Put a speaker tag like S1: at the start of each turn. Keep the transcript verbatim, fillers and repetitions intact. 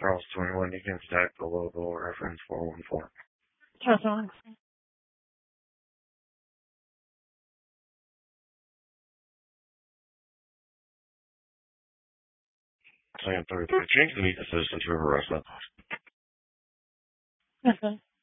S1: Charles twenty-one, you can stack the logo reference four one four.
S2: Trust on.
S1: Second thirty-three, change the meet decision to a harassment.
S2: Okay.